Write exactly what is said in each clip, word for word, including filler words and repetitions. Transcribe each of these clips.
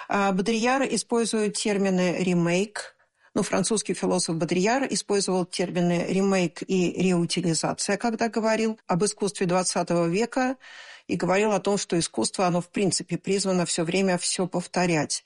Бодрияр использует термины «ремейк». Ну, французский философ Бодрияр использовал термины «ремейк» и «реутилизация», когда говорил об искусстве двадцатого века, и говорил о том, что искусство, оно в принципе призвано все время все повторять.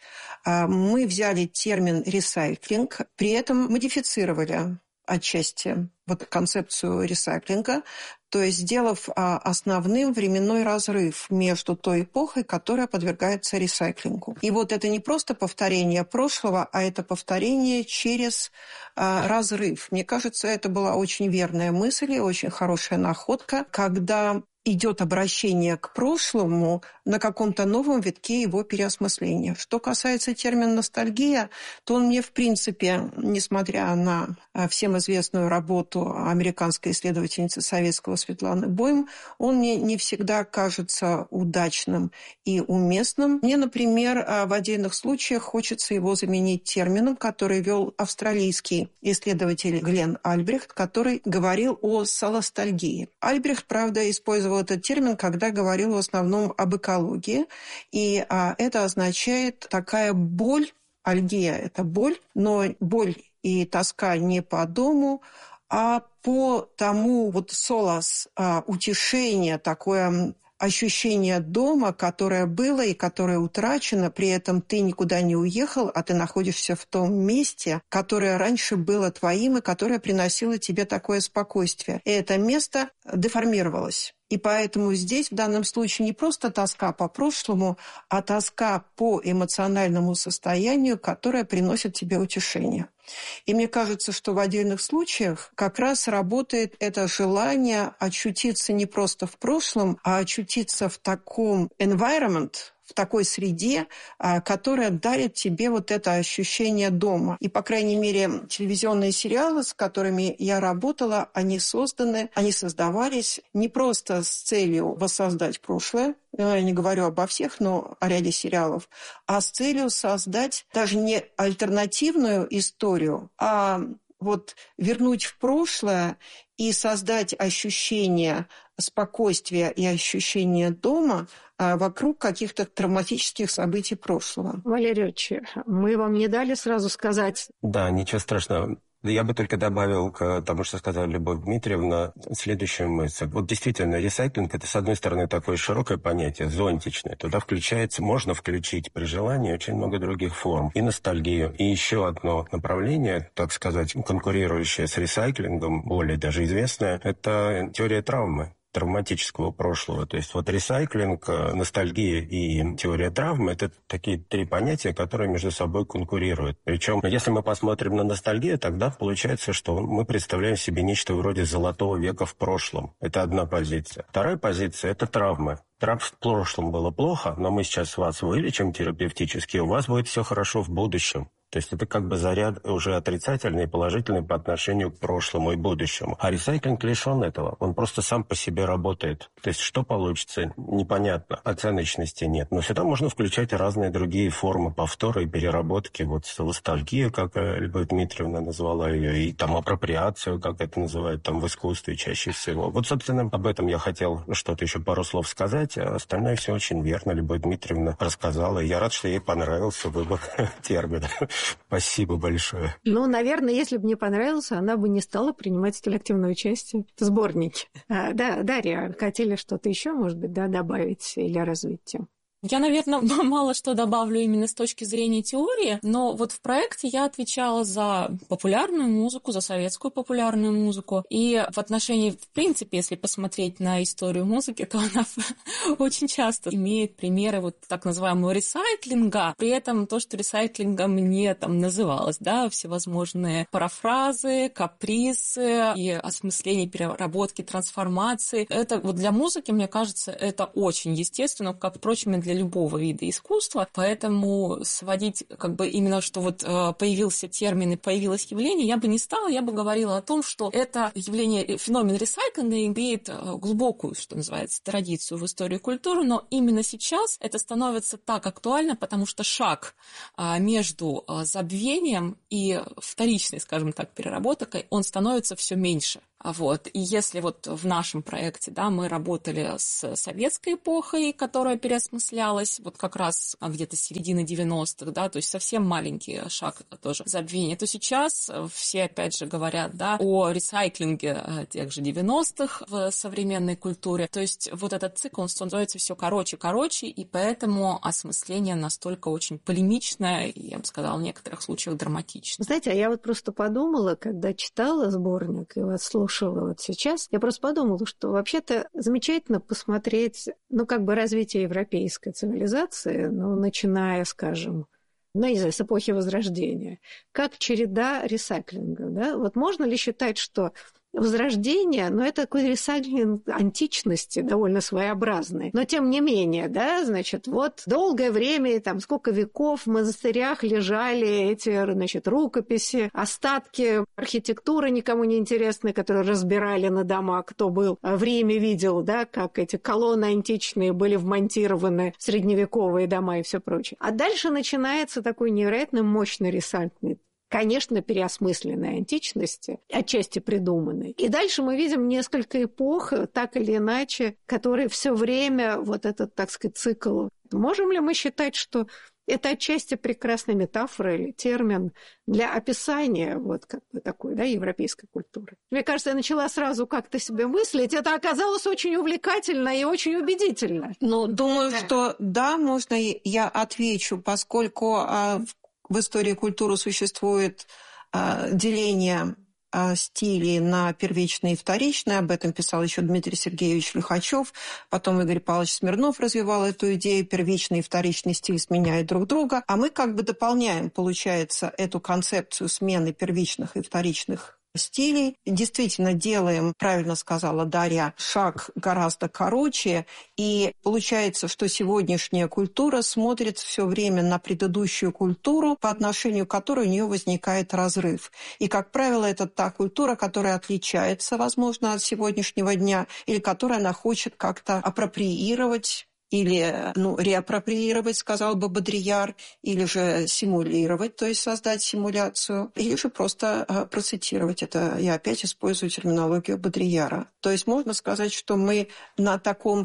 Мы взяли термин «ресайклинг», при этом модифицировали отчасти вот концепцию ресайклинга, то есть сделав основным временной разрыв между той эпохой, которая подвергается ресайклингу. И вот это не просто повторение прошлого, а это повторение через разрыв. Мне кажется, это была очень верная мысль и очень хорошая находка, когда идет обращение к прошлому на каком-то новом витке его переосмысления. Что касается термина «ностальгия», то он мне, в принципе, несмотря на всем известную работу американской исследовательницы советского Светланы Бойм, он мне не всегда кажется удачным и уместным. Мне, например, в отдельных случаях хочется его заменить термином, который вел австралийский исследователь Глен Альбрехт, который говорил о солостальгии. Альбрехт, правда, использовал этот термин, когда говорил в основном об экологии, и а, это означает такая боль, альгия – это боль, но боль и тоска не по дому, а по тому вот солос, а, утешение, такое ощущение дома, которое было и которое утрачено, при этом ты никуда не уехал, а ты находишься в том месте, которое раньше было твоим и которое приносило тебе такое спокойствие. И это место деформировалось. И поэтому здесь в данном случае не просто тоска по прошлому, а тоска по эмоциональному состоянию, которое приносит тебе утешение. И мне кажется, что в отдельных случаях как раз работает это желание очутиться не просто в прошлом, а очутиться в таком environment, в такой среде, которая дарит тебе вот это ощущение дома. И, по крайней мере, телевизионные сериалы, с которыми я работала, они созданы, они создавались не просто с целью воссоздать прошлое, я не говорю обо всех, но о ряде сериалов, а с целью создать даже не альтернативную историю, а вот вернуть в прошлое и создать ощущение спокойствия и ощущение дома а, вокруг каких-то травматических событий прошлого. Валерий Ильич, мы вам не дали сразу сказать... Да, ничего страшного. Я бы только добавил к тому, что сказала Любовь Дмитриевна, следующую мысль. Вот действительно, ресайклинг – это, с одной стороны, такое широкое понятие, зонтичное. Туда включается, можно включить при желании очень много других форм. И ностальгию. И еще одно направление, так сказать, конкурирующее с ресайклингом, более даже известное, это теория травмы, травматического прошлого. То есть вот ресайклинг, ностальгия и теория травмы – это такие три понятия, которые между собой конкурируют. Причем, если мы посмотрим на ностальгию, тогда получается, что мы представляем себе нечто вроде золотого века в прошлом. Это одна позиция. Вторая позиция – это травмы. В прошлом было плохо, но мы сейчас вас вылечим терапевтически, у вас будет все хорошо в будущем. То есть это как бы заряд уже отрицательный и положительный по отношению к прошлому и будущему. А ресайклинг лишен этого. Он просто сам по себе работает. То есть что получится, непонятно. Оценочности нет. Но сюда можно включать разные другие формы повтора и переработки. Вот ностальгия, как Любовь Дмитриевна назвала ее, и там апроприацию, как это называют там в искусстве чаще всего. Вот, собственно, об этом я хотел что-то еще пару слов сказать. А остальное все очень верно. Любовь Дмитриевна рассказала. И я рад, что ей понравился выбор термина. Спасибо большое. Ну, наверное, если бы не понравился, она бы не стала принимать коллективное участие в сборнике. А, да, Дарья, хотели что-то еще, может быть, да, добавить или развить тему? Я, наверное, мало что добавлю именно с точки зрения теории, но вот в проекте я отвечала за популярную музыку, за советскую популярную музыку. И в отношении, в принципе, если посмотреть на историю музыки, то она очень часто имеет примеры вот так называемого ресайклинга. При этом то, что ресайклингом не там называлось, да, всевозможные парафразы, капризы и осмысление, переработки, трансформации. Это вот для музыки, мне кажется, это очень естественно, как, впрочем, и для любого вида искусства, поэтому сводить как бы именно, что вот появился термин и появилось явление, я бы не стала, я бы говорила о том, что это явление, феномен ресайклинга имеет глубокую, что называется, традицию в истории культуры, но именно сейчас это становится так актуально, потому что шаг между забвением и вторичной, скажем так, переработкой, он становится все меньше. Вот. И если вот в нашем проекте, да, мы работали с советской эпохой, которая переосмыслялась вот как раз где-то с середины девяностых, да, то есть совсем маленький шаг тоже забвения, то сейчас все, опять же, говорят, да, о ресайклинге тех же девяностых в современной культуре. То есть вот этот цикл, он становится все короче, короче, и поэтому осмысление настолько очень полемичное, и, я бы сказала, в некоторых случаях драматичное. Знаете, а я вот просто подумала, когда читала сборник и вас слушала вот сейчас, я просто подумала, что вообще-то замечательно посмотреть, ну, как бы развитие европейской цивилизации, ну, начиная, скажем, ну, не знаю, с эпохи Возрождения, как череда ресайклинга, да? Вот можно ли считать, что Возрождение, но это такой ресайклинг античности, довольно своеобразный. Но тем не менее, да, значит, вот долгое время, там сколько веков в монастырях лежали эти, значит, рукописи, остатки архитектуры никому не интересные, которые разбирали на дома, кто был в Риме, видел, да, как эти колонны античные были вмонтированы в средневековые дома и все прочее. А дальше начинается такой невероятно мощный ресайклинг. Конечно, переосмысленной античности, отчасти придуманной. И дальше мы видим несколько эпох, так или иначе, которые все время, вот этот, так сказать, цикл. Можем ли мы считать, что это отчасти прекрасная метафора или термин для описания вот как бы такой, да, европейской культуры? Мне кажется, я начала сразу как-то себе мыслить. Это оказалось очень увлекательно и очень убедительно. Ну, думаю, да. что да, можно я отвечу, поскольку а, в истории культуры существует а, деление а, стилей на первичные и вторичные. Об этом писал еще Дмитрий Сергеевич Лихачев. Потом Игорь Павлович Смирнов развивал эту идею. Первичный и вторичный стиль сменяют друг друга. А мы как бы дополняем, получается, эту концепцию смены первичных и вторичных стилей. Действительно делаем, правильно сказала Дарья, шаг гораздо короче. И получается, что сегодняшняя культура смотрит все время на предыдущую культуру, по отношению к которой у нее возникает разрыв. И, как правило, это та культура, которая отличается, возможно, от сегодняшнего дня, или которую она хочет как-то апроприировать, или ну, реапроприировать, сказал бы Бодрияр, или же симулировать, то есть создать симуляцию, или же просто э, процитировать. Это я опять использую терминологию Бодрияра. То есть можно сказать, что мы на таком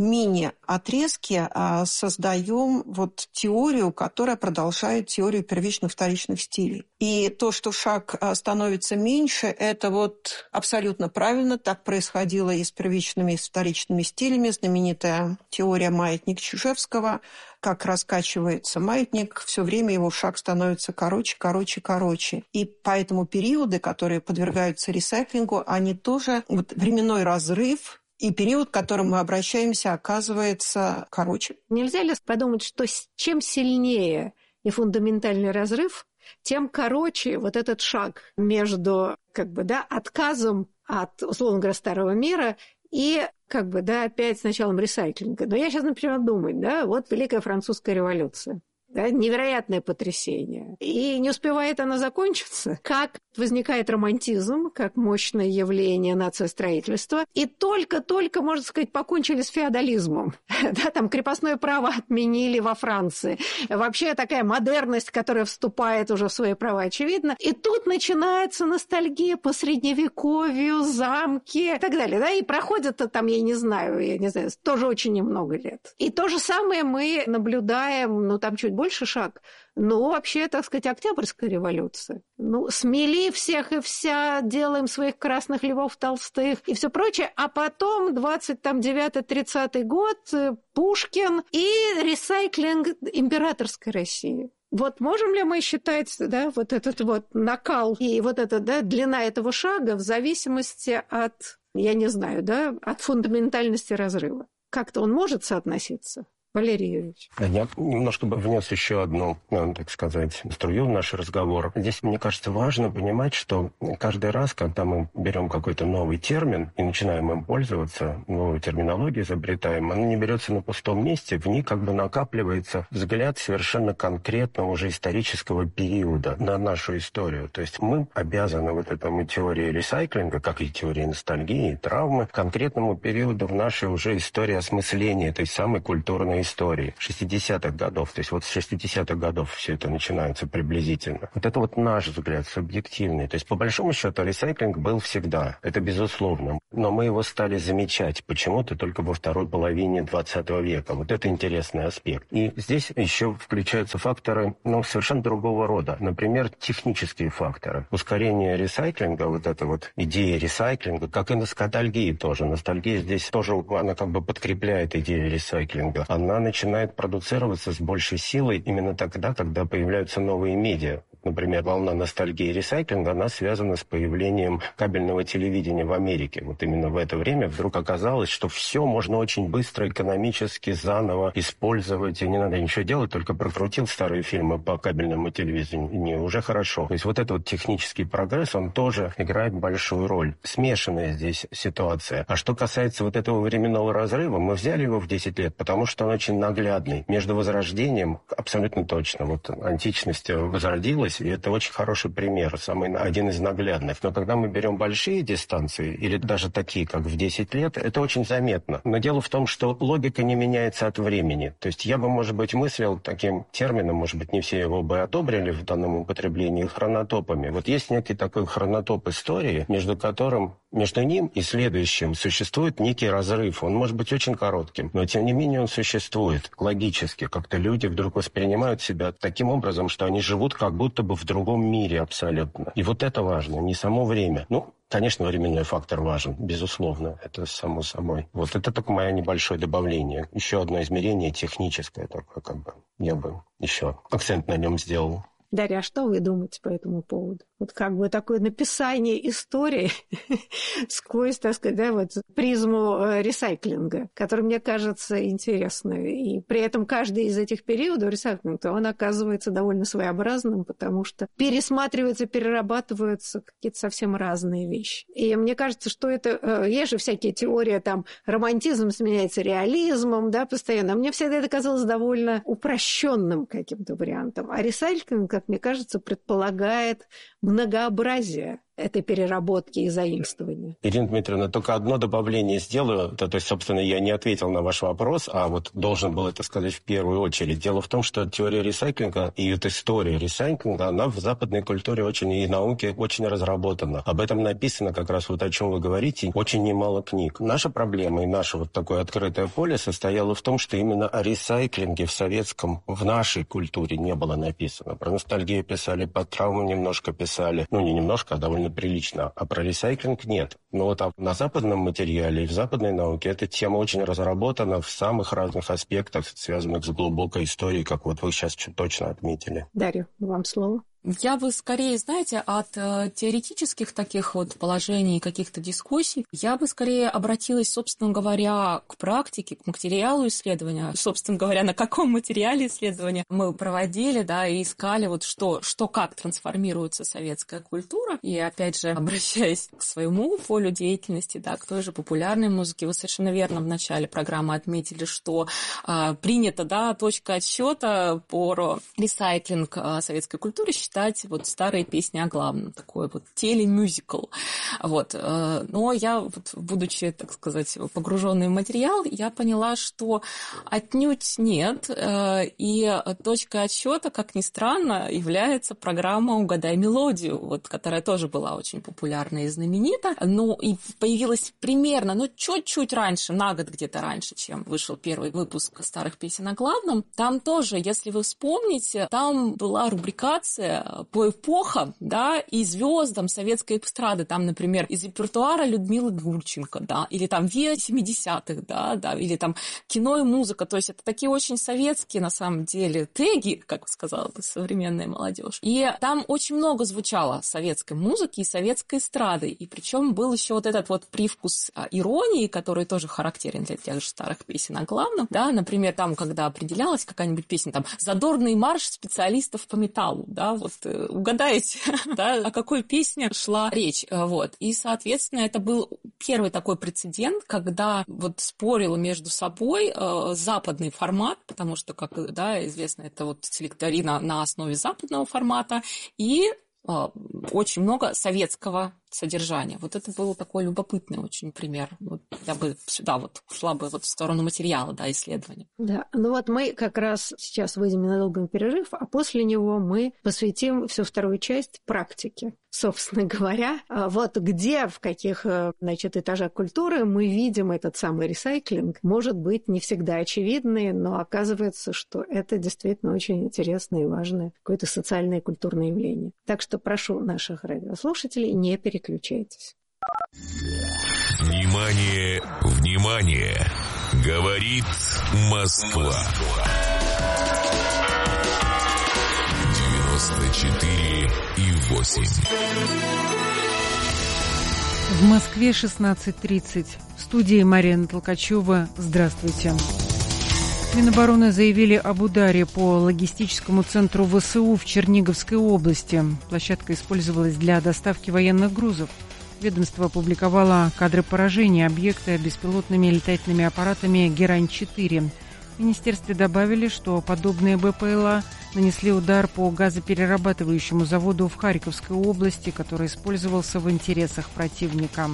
мини-отрезке а, создаем вот теорию, которая продолжает теорию первичных вторичных стилей. И то, что шаг а, становится меньше, это вот абсолютно правильно. Так происходило и с первичными, и с вторичными стилями. Знаменитая теория маятник Чижевского. Как раскачивается маятник, все время его шаг становится короче, короче, короче. И поэтому периоды, которые подвергаются ресайклингу, они тоже вот, временной разрыв. И период, к которому мы обращаемся, оказывается короче. Нельзя ли подумать, что чем сильнее и фундаментальный разрыв, тем короче вот этот шаг между как бы, да, отказом от, условно говоря, старого мира и как бы, да, опять с началом ресайклинга. Но я сейчас, например, думаю, да, вот Великая Французская революция. Да, невероятное потрясение. И не успевает она закончиться, как возникает романтизм, как мощное явление нациостроительства. И только-только, можно сказать, покончили с феодализмом. Да, там крепостное право отменили во Франции. Вообще такая модерность, которая вступает уже в свои права, очевидно. И тут начинается ностальгия по средневековью, замки и так далее. Да? И проходит там, я не знаю, я не знаю, тоже очень немного лет. И то же самое мы наблюдаем, ну, там чуть больше шаг, но вообще, так сказать, Октябрьская революция. Ну, смели всех и вся, делаем своих красных львов толстых и все прочее, а потом двадцать девятый тридцатый год, Пушкин и ресайклинг императорской России. Вот можем ли мы считать, да, вот этот вот накал и вот эта, да, длина этого шага в зависимости от, я не знаю, да, от фундаментальности разрыва? Как-то он может соотноситься? Валерий Юрьевич. Я немножко бы внес еще одну, так сказать, струю в наш разговор. Здесь, мне кажется, важно понимать, что каждый раз, когда мы берем какой-то новый термин и начинаем им пользоваться, новую терминологию изобретаем, она не берется на пустом месте, в ней как бы накапливается взгляд совершенно конкретного уже исторического периода на нашу историю. То есть мы обязаны вот этому теории ресайклинга, как и теории ностальгии, травмы, конкретному периоду в нашей уже истории осмысления этой самой культурной истории шестидесятых годов. То есть вот с шестидесятых годов все это начинается приблизительно. Вот это вот наш взгляд, субъективный. То есть по большому счету ресайклинг был всегда. Это безусловно. Но мы его стали замечать почему-то только во второй половине двадцатого века. Вот это интересный аспект. И здесь еще включаются факторы, ну, совершенно другого рода. Например, технические факторы. Ускорение ресайклинга, вот эта вот идея ресайклинга, как и ностальгии тоже. Ностальгия здесь тоже, она как бы подкрепляет идею ресайклинга. Она начинает продуцироваться с большей силой именно тогда, когда появляются новые медиа. Например, волна ностальгии и ресайклинга, она связана с появлением кабельного телевидения в Америке. Вот именно в это время вдруг оказалось, что все можно очень быстро экономически заново использовать, и не надо ничего делать, только прокрутил старые фильмы по кабельному телевидению, уже хорошо. То есть вот этот вот технический прогресс, он тоже играет большую роль. Смешанная здесь ситуация. А что касается вот этого временного разрыва, мы взяли его в десять лет, потому что он очень наглядный. Между Возрождением, абсолютно точно, вот античность возродилась, и это очень хороший пример, самый один из наглядных. Но когда мы берем большие дистанции, или даже такие, как в десять лет, это очень заметно. Но дело в том, что логика не меняется от времени. То есть я бы, может быть, мыслил таким термином, может быть, не все его бы одобрили в данном употреблении, хронотопами. Вот есть некий такой хронотоп истории, между которым, между ним и следующим существует некий разрыв. Он может быть очень коротким, но тем не менее он существует логически. Как-то люди вдруг воспринимают себя таким образом, что они живут как будто бы в другом мире абсолютно. И вот это важно, не само время. Ну, конечно, временной фактор важен, безусловно, это само собой. Вот это только мое небольшое добавление. Еще одно измерение техническое такое, как бы, я бы еще акцент на нем сделал. Дарья, а что вы думаете по этому поводу? Вот как бы такое написание истории сквозь, так сказать, да, вот призму ресайклинга, который мне кажется интересным. И при этом каждый из этих периодов ресайклинга, он оказывается довольно своеобразным, потому что пересматриваются, перерабатываются какие-то совсем разные вещи. И мне кажется, что это... Есть же всякие теории, там, романтизм сменяется реализмом, да, постоянно. А мне всегда это казалось довольно упрощенным каким-то вариантом. А ресайклинг, как мне кажется, предполагает многообразие этой переработки и заимствования. Ирина Дмитриевна, только одно добавление сделаю. То, то есть, собственно, я не ответил на ваш вопрос, а вот должен был это сказать в первую очередь. Дело в том, что теория ресайклинга и вот история ресайклинга, она в западной культуре очень и науке очень разработана. Об этом написано как раз вот о чем вы говорите, очень немало книг. Наша проблема и наше вот такое открытое поле состояло в том, что именно о ресайклинге в советском, в нашей культуре не было написано. Про ностальгию писали, по травму немножко писали. Ну, не немножко, а довольно прилично, а про ресайклинг нет. Но вот на западном материале и в западной науке эта тема очень разработана в самых разных аспектах, связанных с глубокой историей, как вот вы сейчас точно отметили. Дарья, вам слово. Я бы скорее, знаете, от э, теоретических таких вот положений, каких-то дискуссий, я бы скорее обратилась, собственно говоря, к практике, к материалу исследования. Собственно говоря, на каком материале исследования мы проводили, да, и искали вот что, что как трансформируется советская культура. И опять же, обращаясь к своему полю деятельности, да, к той же популярной музыке, вы совершенно верно в начале программы отметили, что э, принято, да, точка отсчета по ресайклинг э, советской культуры считать вот старые песни о главном, такой вот телемюзикл. Вот. Но я, вот, будучи, так сказать, погруженной в материал, я поняла, что отнюдь нет. И точкой отсчета, как ни странно, является программа «Угадай мелодию», вот, которая тоже была очень популярна и знаменита. Ну, и появилась примерно, ну, чуть-чуть раньше, на год где-то раньше, чем вышел первый выпуск старых песен о главном. Там тоже, если вы вспомните, там была рубрикация по эпохам, да, и звездам советской эстрады, там, например, из репертуара Людмилы Гурченко, да, или там Виа семидесятых, да, да, или там кино и музыка, то есть это такие очень советские, на самом деле, теги, как сказала бы современная молодежь. И там очень много звучало советской музыки и советской эстрады, и причем был еще вот этот вот привкус иронии, который тоже характерен для тех же старых песен о главном, да, например, там, когда определялась какая-нибудь песня, там, «Задорный марш специалистов по металлу», да, вот угадаете, да, о какой песне шла речь. Вот. И, соответственно, это был первый такой прецедент, когда вот спорил между собой э, западный формат, потому что, как, да, известно, это вот селекторина на основе западного формата, и очень много советского содержания. Вот это был такой любопытный очень пример. Вот я бы сюда вот ушла бы вот в сторону материала, да, исследования. Да, ну вот мы как раз сейчас выйдем на долгий перерыв, а после него мы посвятим всю вторую часть практике. Собственно говоря, вот где, в каких, значит, этажах культуры мы видим этот самый ресайклинг, может быть, не всегда очевидный, но оказывается, что это действительно очень интересное и важное какое-то социальное и культурное явление. Так что прошу наших радиослушателей, не переключайтесь. Внимание, внимание! Говорит Москва. девяносто четыре и восемь. В Москве шестнадцать тридцать. В студии Марина Толкачева. Здравствуйте. Минобороны заявили об ударе по логистическому центру ВСУ в Черниговской области. Площадка использовалась для доставки военных грузов. Ведомство опубликовало кадры поражения объекта беспилотными летательными аппаратами «Герань-четыре». В министерстве добавили, что подобные БПЛА нанесли удар по газоперерабатывающему заводу в Харьковской области, который использовался в интересах противника.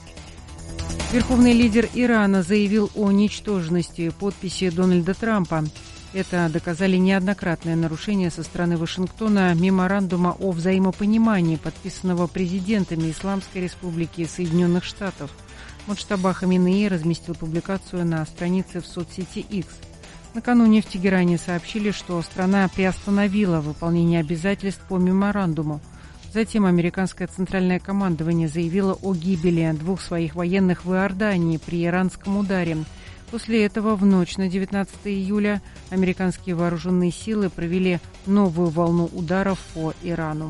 Верховный лидер Ирана заявил о ничтожности подписи Дональда Трампа. Это доказали неоднократные нарушения со стороны Вашингтона меморандума о взаимопонимании, подписанного президентами Исламской Республики Соединенных Штатов. Муджтаба Хаминеи разместил публикацию на странице в соцсети X. Накануне в Тегеране сообщили, что страна приостановила выполнение обязательств по меморандуму. Затем американское центральное командование заявило о гибели двух своих военных в Иордании при иранском ударе. После этого в ночь на девятнадцатое июля американские вооруженные силы провели новую волну ударов по Ирану.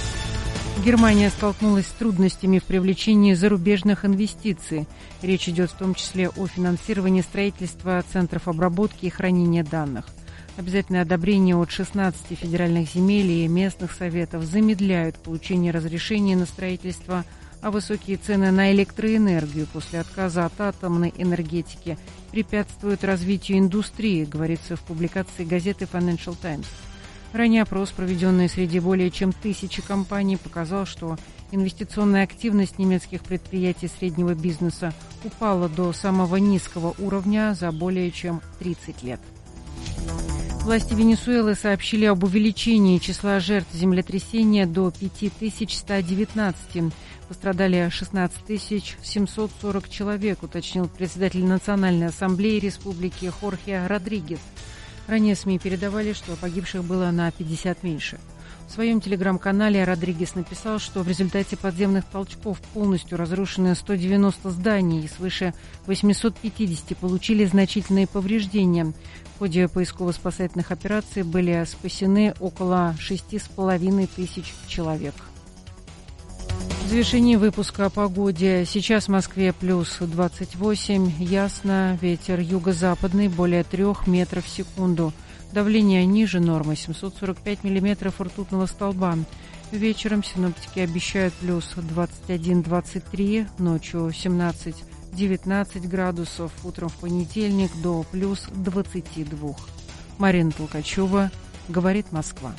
Германия столкнулась с трудностями в привлечении зарубежных инвестиций. Речь идет в том числе о финансировании строительства центров обработки и хранения данных. Обязательное одобрение от шестнадцати федеральных земель и местных советов замедляют получение разрешений на строительство, а высокие цены на электроэнергию после отказа от атомной энергетики препятствуют развитию индустрии, говорится в публикации газеты Financial Times. Ранее опрос, проведенный среди более чем тысячи компаний, показал, что инвестиционная активность немецких предприятий среднего бизнеса упала до самого низкого уровня за более чем тридцать лет. Власти Венесуэлы сообщили об увеличении числа жертв землетрясения до пять тысяч сто девятнадцать. Пострадали шестнадцать тысяч семьсот сорок человек, уточнил председатель Национальной ассамблеи республики Хорхе Родригес. Ранее СМИ передавали, что погибших было на пятьдесят меньше. В своем телеграм-канале Родригес написал, что в результате подземных толчков полностью разрушены сто девяносто зданий и свыше восемьсот пятьдесят получили значительные повреждения. В ходе поисково-спасательных операций были спасены около шести с половиной тысяч человек. В завершении выпуска о погоде. Сейчас в Москве плюс двадцать восемь, ясно, ветер юго-западный более трех метров в секунду. Давление ниже нормы семьсот сорок пять миллиметров ртутного столба. Вечером синоптики обещают плюс двадцать один - двадцать три, ночью семнадцать - девятнадцать градусов, утром в понедельник до плюс двадцати двух. Марина Толкачева, говорит Москва.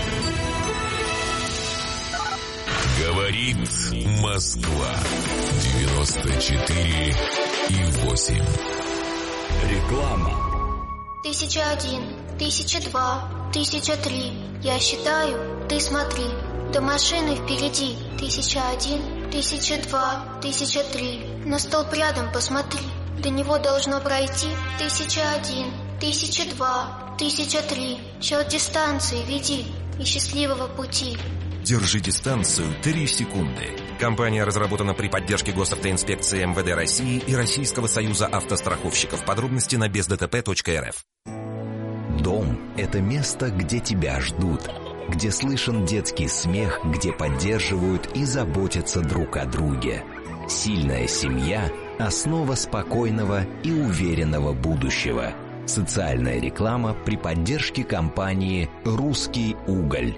Говорит Москва. девяносто четыре и восемь. Реклама. Тысяча один, тысяча два, тысяча три. Я считаю, ты смотри. До машины впереди. Тысяча один, тысяча два, тысяча три. На столб рядом посмотри. До него должно пройти. Тысяча один, тысяча два, тысяча три. Счет дистанции веди и счастливого пути. Держи дистанцию три секунды. Компания разработана при поддержке госавтоинспекции эм вэ дэ России и Российского союза автостраховщиков. Подробности на без дэ тэ пэ точка эр эф. Дом – это место, где тебя ждут, где слышен детский смех, где поддерживают и заботятся друг о друге. Сильная семья – основа спокойного и уверенного будущего. Социальная реклама при поддержке компании «Русский уголь».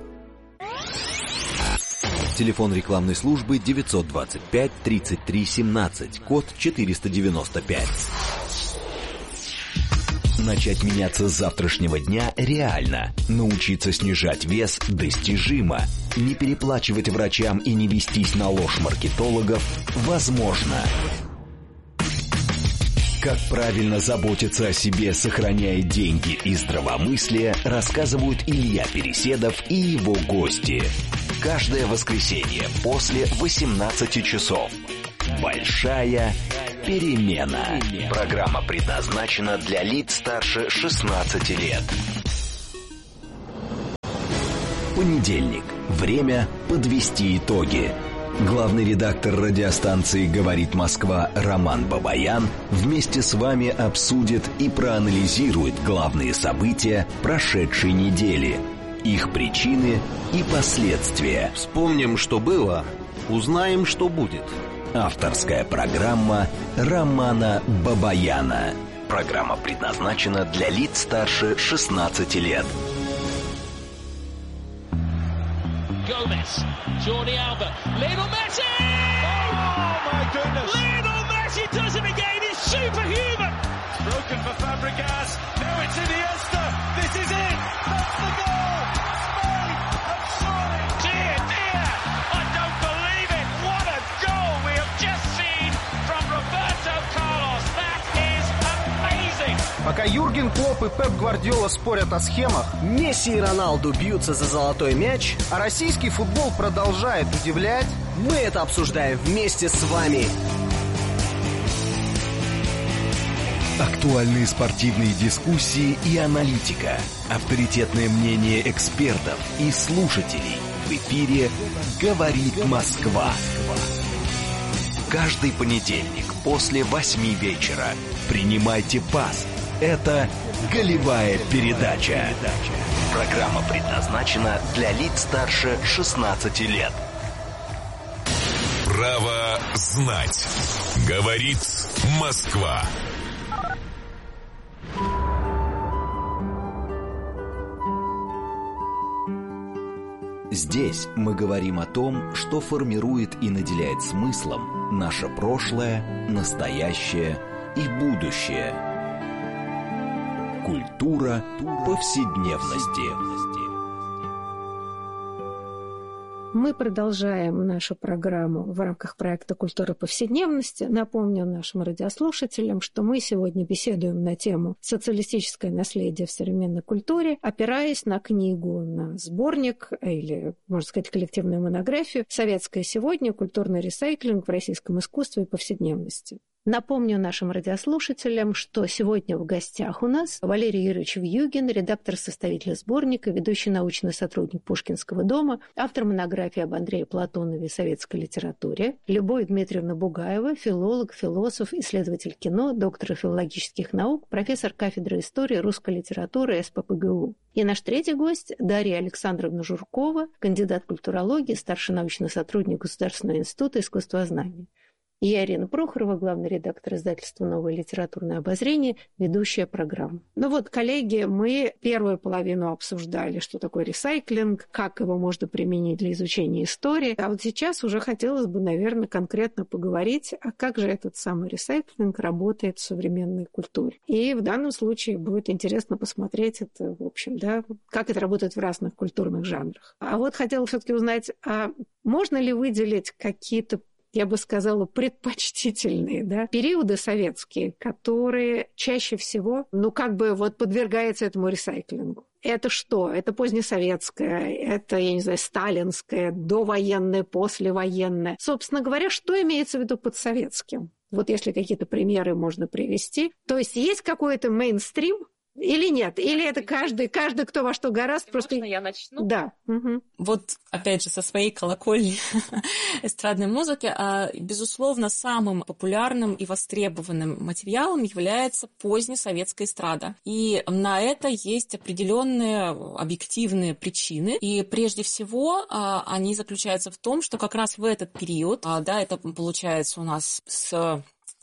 Телефон рекламной службы девятьсот двадцать пять тридцать три семнадцать, код четыреста девяносто пять. Начать меняться с завтрашнего дня реально. Научиться снижать вес достижимо. Не переплачивать врачам и не вестись на ложь маркетологов возможно. Как правильно заботиться о себе, сохраняя деньги и здравомыслие, рассказывают Илья Переседов и его гости. Каждое воскресенье после восемнадцати часов. Большая перемена. Программа предназначена для лиц старше шестнадцати лет. Понедельник. Время подвести итоги. Главный редактор радиостанции «Говорит Москва» Роман Бабаян вместе с вами обсудит и проанализирует главные события прошедшей недели, их причины и последствия. Вспомним, что было, узнаем, что будет. Авторская программа Романа Бабаяна. Программа предназначена для лиц старше шестнадцати лет. Gomez, Jordi Alba, Lionel Messi! Oh my goodness! Lionel Messi does it again, he's superhuman! Broken for Fabregas, now it's Iniesta, this is it! That's the goal! Spain have scored! Dear, dear, I don't believe it! What a goal we have just seen from Roberto Carlos! That is amazing! Пока Юрген Клопп и Пеп Гвардиола спорят о схемах, Месси и Роналду бьются за золотой мяч, а российский футбол продолжает удивлять, мы это обсуждаем вместе с вами. Актуальные спортивные дискуссии и аналитика, авторитетное мнение экспертов и слушателей. В эфире «Говорит Москва». Каждый понедельник после восьми вечера принимайте пас. Это «Голевая передача». Программа предназначена для лиц старше шестнадцати лет. Право знать. Говорит Москва. Здесь мы говорим о том, что формирует и наделяет смыслом наше прошлое, настоящее и будущее. Культура повседневности. Мы продолжаем нашу программу в рамках проекта «Культура повседневности». Напомню нашим радиослушателям, что мы сегодня беседуем на тему «Социалистическое наследие в современной культуре», опираясь на книгу, на сборник или, можно сказать, коллективную монографию «Советское сегодня. Культурный ресайклинг в российском искусстве и повседневности». Напомню нашим радиослушателям, что сегодня в гостях у нас Валерий Юрьевич Вьюгин, редактор-составитель сборника, ведущий научный сотрудник Пушкинского дома, автор монографии об Андрее Платонове и советской литературе, Любовь Дмитриевна Бугаева, филолог, философ, исследователь кино, доктор филологических наук, профессор кафедры истории русской литературы СПбГУ. И наш третий гость Дарья Александровна Журкова, кандидат культурологии, старший научный сотрудник Государственного института искусствознания. И я, Ирина Прохорова, главный редактор издательства «Новое литературное обозрение», ведущая программы. Ну вот, коллеги, мы первую половину обсуждали, что такое ресайклинг, как его можно применить для изучения истории. А вот сейчас уже хотелось бы, наверное, конкретно поговорить, а как же этот самый ресайклинг работает в современной культуре. И в данном случае будет интересно посмотреть это, в общем, да, как это работает в разных культурных жанрах. А вот хотела все-таки узнать, а можно ли выделить какие-то, я бы сказала, предпочтительные, да, периоды советские, которые чаще всего, ну, как бы вот подвергаются этому ресайклингу. Это что? Это позднесоветское, это, я не знаю, сталинское, довоенное, послевоенное. Собственно говоря, что имеется в виду под советским? Вот если какие-то примеры можно привести. То есть есть какой-то мейнстрим, или нет? Или это каждый, каждый, кто во что гораздо, просто... Можно я начну? Да. Угу. Вот, опять же, со своей колокольни эстрадной музыки, безусловно, самым популярным и востребованным материалом является позднесоветская эстрада. И на это есть определенные объективные причины. И прежде всего они заключаются в том, что как раз в этот период, да, это получается у нас с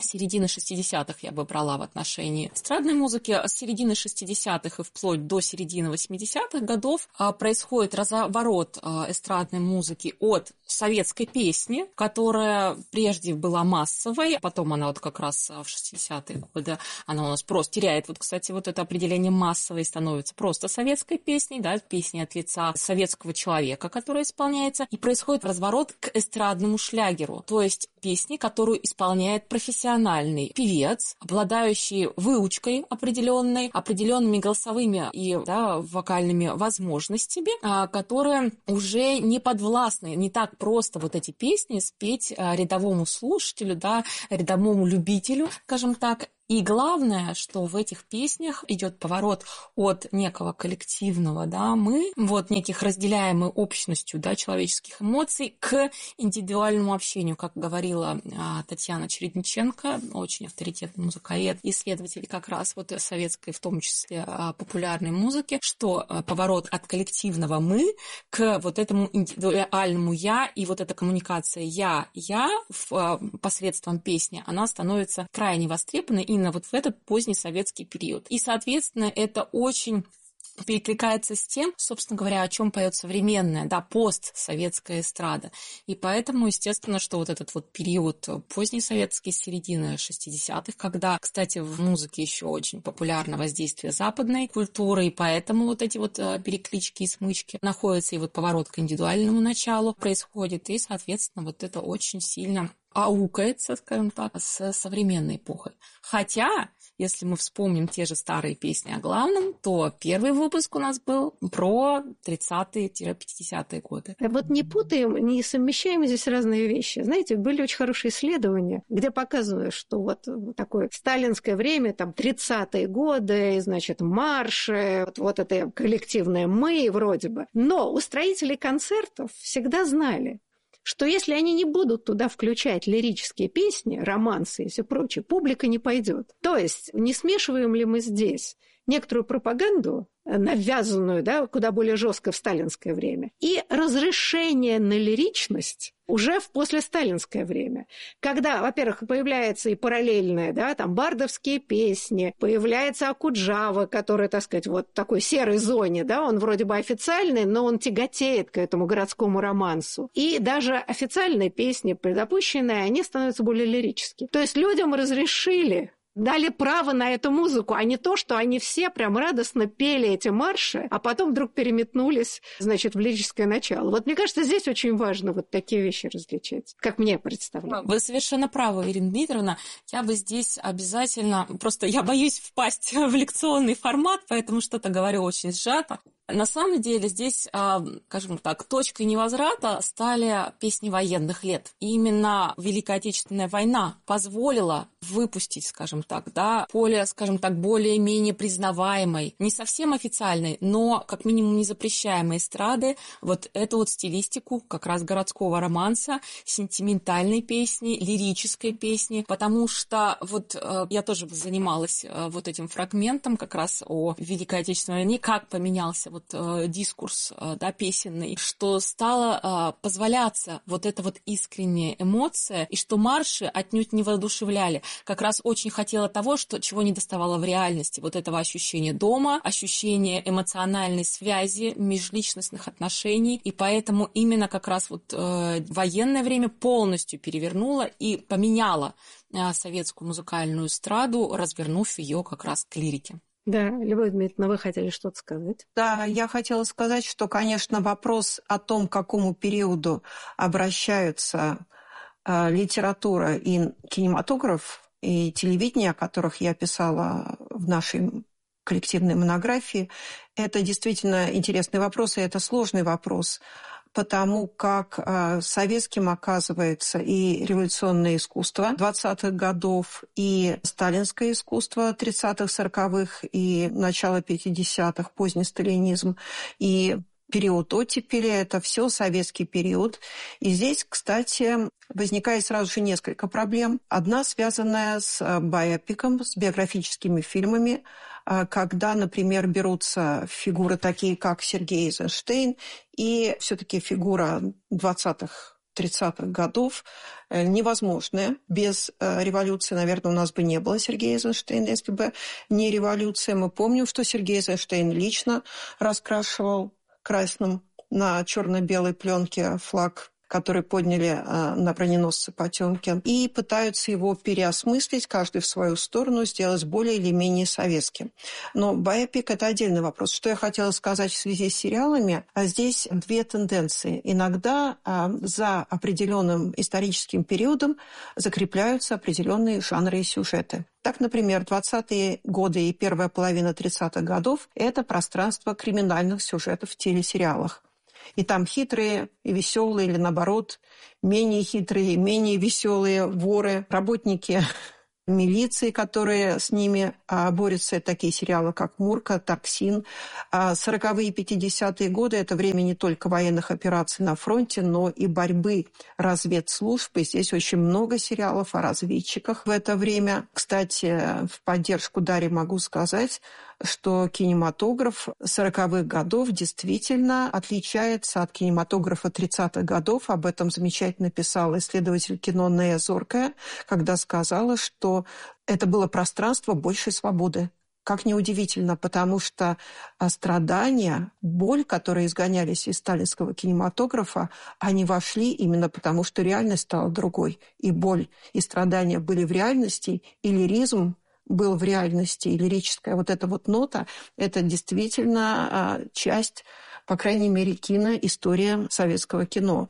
середины шестидесятых я бы брала в отношении эстрадной музыки. С середины шестидесятых и вплоть до середины восьмидесятых годов происходит разворот эстрадной музыки от советской песни, которая прежде была массовой, потом она вот как раз в шестидесятые годы, она у нас просто теряет, вот, кстати, вот это определение массовой, становится просто советской песней, да, песней от лица советского человека, которая исполняется, и происходит разворот к эстрадному шлягеру, то есть песни, которую исполняет профессиональный певец, обладающий выучкой определенной, определенными голосовыми и да, вокальными возможностями, которые уже не подвластны, не так просто вот эти песни спеть рядовому слушателю, да, рядовому любителю, скажем так. И главное, что в этих песнях идет поворот от некого коллективного, да, мы, вот неких разделяемых общностью, да, человеческих эмоций к индивидуальному общению, как говорила а, Татьяна Чередниченко, очень авторитетный музыковед, исследователь как раз вот советской, в том числе а, популярной музыки, что а, поворот от коллективного мы к вот этому индивидуальному я, и вот эта коммуникация я-я а, посредством песни, она становится крайне востребованной и вот в этот поздний советский период. И, соответственно, это очень перекликается с тем, собственно говоря, о чем поет современная, да, постсоветская эстрада. И поэтому, естественно, что вот этот вот период поздней советской середины шестидесятых, когда, кстати, в музыке еще очень популярно воздействие западной культуры, и поэтому вот эти вот переклички и смычки находятся, и вот поворот к индивидуальному началу происходит, и, соответственно, вот это очень сильно аукается, скажем так, с современной эпохой. Хотя, если мы вспомним те же старые песни о главном, то первый выпуск у нас был про тридцатые-пятидесятые годы. Вот не путаем, не совмещаем здесь разные вещи. Знаете, были очень хорошие исследования, где показывают, что вот такое сталинское время, там, тридцатые годы, значит, марши, вот, вот это коллективное «мы» вроде бы. Но устроители концертов всегда знали, что если они не будут туда включать лирические песни, романсы и все прочее, публика не пойдет. То есть не смешиваем ли мы здесь некоторую пропаганду, навязанную, да, куда более жестко в сталинское время, и разрешение на лиричность уже в послесталинское время, когда, во-первых, появляются и параллельные, да, там, бардовские песни, появляется Окуджава, который, так сказать, вот в такой серой зоне, да, он вроде бы официальный, но он тяготеет к этому городскому романсу. И даже официальные песни, предопущенные, они становятся более лирическими. То есть людям разрешили, дали право на эту музыку, а не то, что они все прям радостно пели эти марши, а потом вдруг переметнулись, значит, в лирическое начало. Вот мне кажется, здесь очень важно вот такие вещи различать, как мне представляется. Вы совершенно правы, Ирина Дмитриевна. Я бы здесь обязательно... Просто я боюсь впасть в лекционный формат, поэтому что-то говорю очень сжато. На самом деле здесь, скажем так, точкой невозврата стали песни военных лет. И именно Великая Отечественная война позволила выпустить, скажем так, да, более, скажем так, более-менее признаваемой, не совсем официальной, но как минимум не запрещаемой эстрады, вот эту вот стилистику как раз городского романса, сентиментальной песни, лирической песни, потому что вот я тоже занималась вот этим фрагментом как раз о Великой Отечественной войне, как поменялся вот дискурс, да, песенный, что стало позволяться вот эта вот искренняя эмоция, и что марши отнюдь не воодушевляли. Как раз очень хотела того, что, чего не доставало в реальности, вот этого ощущения дома, ощущения эмоциональной связи, межличностных отношений, и поэтому именно как раз вот э, военное время полностью перевернуло и поменяло э, советскую музыкальную эстраду, развернув ее как раз к лирике. Да, Любовь Дмитриевна, вы хотели что-то сказать? Да, я хотела сказать, что, конечно, вопрос о том, к какому периоду обращаются э, литература и кинематограф, и телевидение, о которых я писала в нашей коллективной монографии, это действительно интересный вопрос, и это сложный вопрос, потому как э, советским оказывается и революционное искусство двадцатых годов, и сталинское искусство тридцатых, сороковых и начало пятидесятых, поздний сталинизм, и период оттепели, это все советский период. И здесь, кстати, возникает сразу же несколько проблем. Одна связанная с байопиком, с биографическими фильмами, когда, например, берутся фигуры такие, как Сергей Эйзенштейн, и все-таки фигура двадцатых тридцатых годов невозможное. Без революции, наверное, у нас бы не было Сергея Эйзенштейна, если бы не революция. Мы помним, что Сергей Эйзенштейн лично раскрашивал красным на черно-белой пленке флаг, который подняли на броненосце Потёмкин, и пытаются его переосмыслить, каждый в свою сторону, сделать более или менее советским. Но байопик – это отдельный вопрос. Что я хотела сказать в связи с сериалами? А здесь две тенденции. Иногда за определенным историческим периодом закрепляются определенные жанры и сюжеты. Так, например, двадцатые годы и первая половина тридцатых годов – это пространство криминальных сюжетов в телесериалах. И там хитрые и веселые, или наоборот, менее хитрые, менее веселые воры, работники милиции, которые с ними а, борются. Такие сериалы, как «Мурка», «Токсин». А сороковые и пятидесятые годы – это время не только военных операций на фронте, но и борьбы разведслужб. И здесь очень много сериалов о разведчиках в это время. Кстати, в поддержку Дарьи могу сказать, что кинематограф сороковых годов действительно отличается от кинематографа тридцатых годов. Об этом замечательно писала исследователь кино Нея Зоркая, когда сказала, что это было пространство большей свободы. Как неудивительно, потому что страдания, боль, которые изгонялись из сталинского кинематографа, они вошли именно потому, что реальность стала другой. И боль, и страдания были в реальности, и лиризм был в реальности, и лирическая вот эта вот нота, это действительно часть, по крайней мере, киноистории советского кино.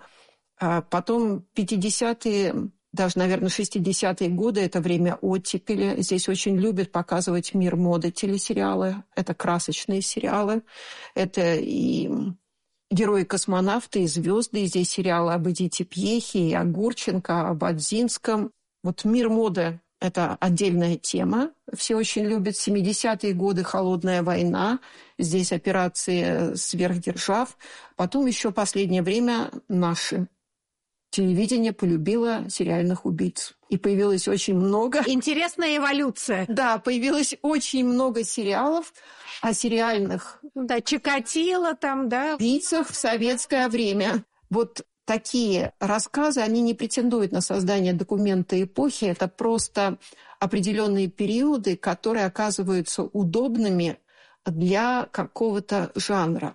Потом пятидесятые, даже, наверное, шестидесятые годы – это время оттепели. Здесь очень любят показывать мир моды телесериалы. Это красочные сериалы. Это и герои-космонавты, и звезды. И здесь сериалы об Эдите Пьехе, и о Гурченко, об Одзинском. Вот мир моды – это отдельная тема. Все очень любят. семидесятые годы, холодная война. Здесь операции сверхдержав. Потом еще последнее время наши. Телевидение полюбило сериальных убийц. И появилось очень много... Интересная эволюция. Да, появилось очень много сериалов о сериальных... Да, Чикатило там, да. Убийцах в советское время. Вот такие рассказы, они не претендуют на создание документа эпохи. Это просто определенные периоды, которые оказываются удобными для какого-то жанра.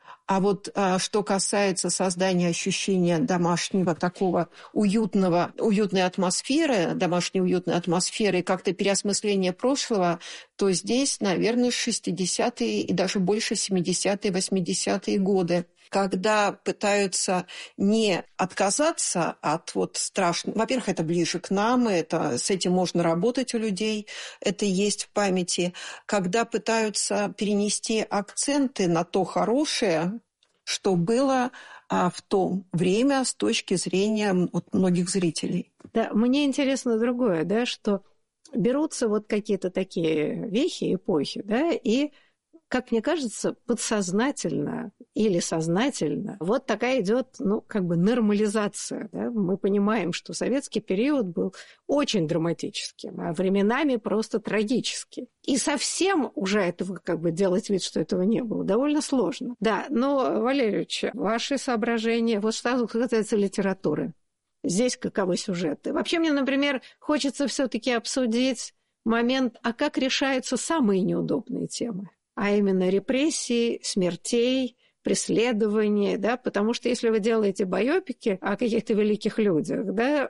А вот а, что касается создания ощущения домашнего такого уютного, уютной атмосферы, домашней уютной атмосферы и как-то переосмысления прошлого, то здесь, наверное, шестидесятые и даже больше семидесятые, восьмидесятые годы, когда пытаются не отказаться от вот страшного... Во-первых, это ближе к нам, это, с этим можно работать у людей, это есть в памяти. Когда пытаются перенести акценты на то хорошее, что было а, в то время с точки зрения вот, многих зрителей. Да, мне интересно другое, да, что берутся вот какие-то такие вехи, эпохи, да, и, как мне кажется, подсознательно или сознательно вот такая идет, ну, как бы нормализация. Да? Мы понимаем, что советский период был очень драматическим, а временами просто трагический. И совсем уже этого, как бы, делать вид, что этого не было, довольно сложно. Да, но, Валерий Ильич, ваши соображения, вот что касается литературы. Здесь каковы сюжеты? Вообще мне, например, хочется все-таки обсудить момент, а как решаются самые неудобные темы? А именно репрессии, смертей, преследования, да, потому что если вы делаете байопики о каких-то великих людях, да,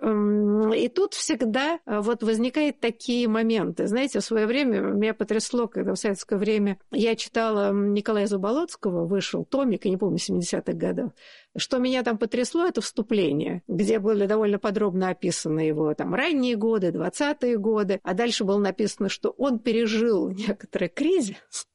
и тут всегда вот возникают такие моменты. Знаете, в свое время меня потрясло, когда в советское время я читала Николая Заболоцкого, вышел томик, я не помню, семидесятых годов, что меня там потрясло, это вступление, где были довольно подробно описаны его там ранние годы, двадцатые годы, а дальше было написано, что он пережил некоторый кризис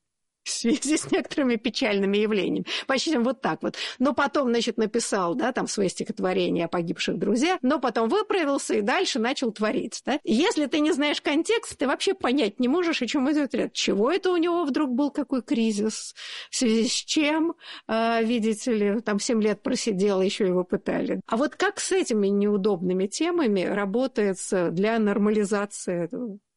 в связи с некоторыми печальными явлениями. Почти вот так вот. Но потом, значит, написал, да, там свои стихотворения о погибших друзьях, но потом выправился и дальше начал творить, да. Если ты не знаешь контекст, ты вообще понять не можешь, о чем идет речь. Чего это у него вдруг был, какой кризис, в связи с чем, э, видите ли, там семь лет просидел, еще его пытали. А вот как с этими неудобными темами работает для нормализации этого?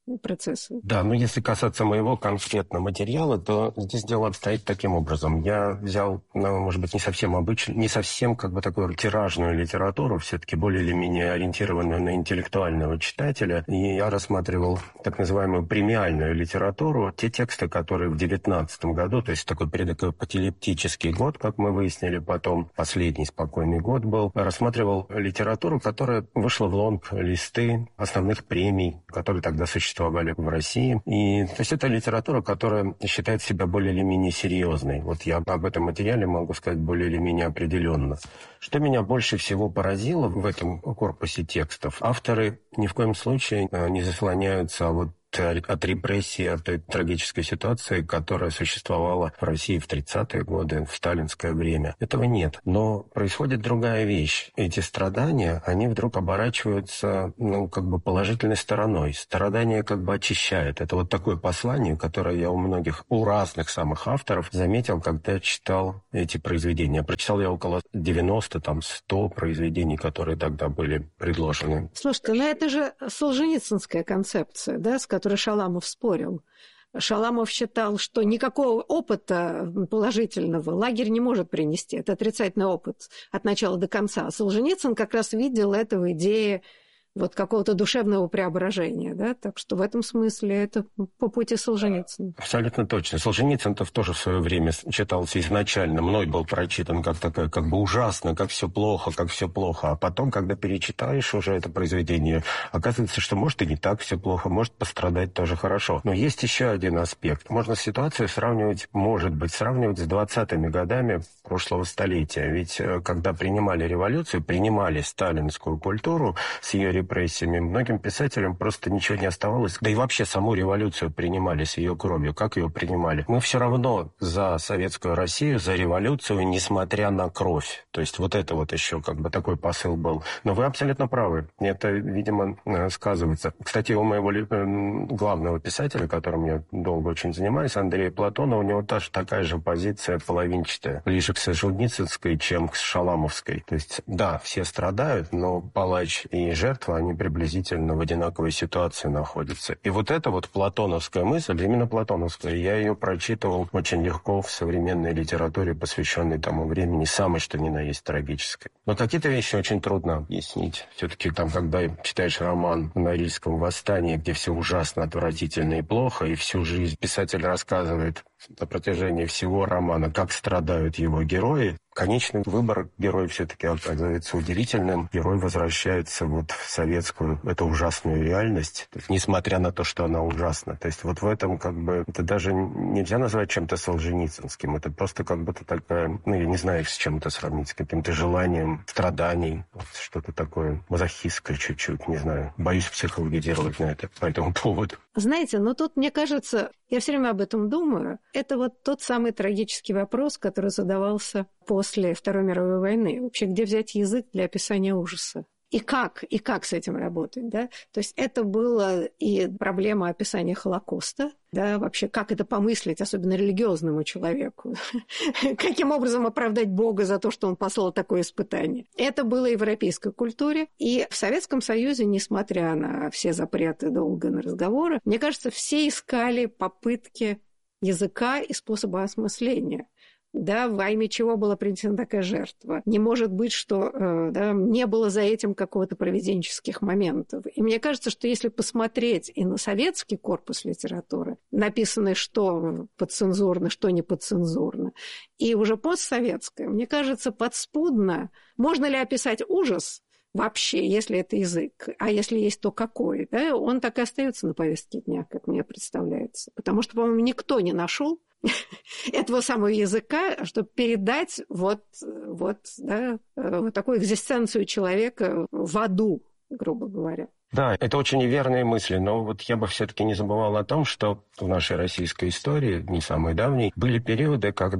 процессы. Да, но если касаться моего конкретного материала, то здесь дело обстоит таким образом. Я взял, ну, может быть, не совсем обычную, не совсем как бы такую тиражную литературу, все-таки более или менее ориентированную на интеллектуального читателя, и я рассматривал так называемую премиальную литературу, те тексты, которые в девятнадцатом году, то есть такой предапокалиптический год, как мы выяснили потом, последний спокойный год был, рассматривал литературу, которая вышла в лонг-листы основных премий, которые тогда существовали в России. И, то есть это литература, которая считает себя более или менее серьезной. Вот я об этом материале могу сказать более или менее определенно. Что меня больше всего поразило в этом корпусе текстов, авторы ни в коем случае не заслоняются вот от репрессий, от той трагической ситуации, которая существовала в России в тридцатые годы, в сталинское время. Этого нет. Но происходит другая вещь. Эти страдания, они вдруг оборачиваются, ну, как бы положительной стороной. Страдания как бы очищают. Это вот такое послание, которое я у многих, у разных самых авторов заметил, когда читал эти произведения. Прочитал я около девяноста, там, сто произведений, которые тогда были предложены. Слушайте, ну это же солженицынская концепция, да, с которой Шаламов спорил. Шаламов считал, что никакого опыта положительного лагерь не может принести. Это отрицательный опыт от начала до конца. А Солженицын как раз видел это в идее вот какого-то душевного преображения, да, так что в этом смысле это по пути Солженицына. Абсолютно точно. Солженицын-то тоже в свое время читался изначально, мной был прочитан как такая, как бы ужасно, как все плохо, как все плохо, а потом, когда перечитаешь уже это произведение, оказывается, что может и не так все плохо, может пострадать тоже хорошо. Но есть еще один аспект. Можно ситуацию сравнивать, может быть, сравнивать с двадцатыми годами прошлого столетия. Ведь когда принимали революцию, принимали сталинскую культуру с ее репрессиями, многим писателям просто ничего не оставалось. Да и вообще саму революцию принимали с ее кровью. Как ее принимали? Мы все равно за советскую Россию, за революцию, несмотря на кровь. То есть вот это вот еще как бы такой посыл был. Но вы абсолютно правы. Это, видимо, сказывается. Кстати, у моего главного писателя, которым я долго очень занимаюсь, Андрея Платонова, у него тоже такая же позиция половинчатая. Ближе к Солженицынской, чем к Шаламовской. То есть, да, все страдают, но палач и жертва, они приблизительно в одинаковой ситуации находятся. И вот эта вот платоновская мысль, именно платоновская, я ее прочитывал очень легко в современной литературе, посвященной тому времени, самой что ни на есть трагической. Но какие-то вещи очень трудно объяснить. Все-таки там, когда читаешь роман о Норильском восстании, где все ужасно, отвратительно и плохо, и всю жизнь писатель рассказывает на протяжении всего романа, как страдают его герои, конечный выбор героя все-таки оказывается удивительным. Герой возвращается вот в советскую, эту ужасную реальность, то есть, несмотря на то, что она ужасна. То есть вот в этом как бы, это даже нельзя назвать чем-то солженицынским, это просто как будто такая, ну я не знаю, с чем это сравнить, с каким-то желанием страданий, вот, что-то такое мазохистское чуть-чуть, не знаю. Боюсь психологизировать на это, по этому поводу. Знаете, но тут, мне кажется, я все время об этом думаю, это вот тот самый трагический вопрос, который задавался после Второй мировой войны. Вообще, где взять язык для описания ужаса? И как, и как с этим работать, да? То есть это была и проблема описания Холокоста, да, вообще, как это помыслить, особенно религиозному человеку? Каким образом оправдать Бога за то, что он послал такое испытание? Это было и в европейской культуре, и в Советском Союзе, несмотря на все запреты долго на разговоры, мне кажется, все искали попытки языка и способа осмысления. Да, во имя чего была принесена такая жертва. Не может быть, что да, не было за этим какого-то провиденческих моментов. И мне кажется, что если посмотреть и на советский корпус литературы, написанный что подцензурно, что не подцензурно, и уже постсоветское, мне кажется, подспудно, можно ли описать ужас вообще, если это язык, а если есть, то какой, да, он так и остается на повестке дня, как мне представляется. Потому что, по-моему, никто не нашел этого самого языка, чтобы передать вот, вот, да, вот такую экзистенцию человека в аду, грубо говоря. Да, это очень неверные мысли, но вот я бы все-таки не забывал о том, что в нашей российской истории, не самой давней, были периоды, когда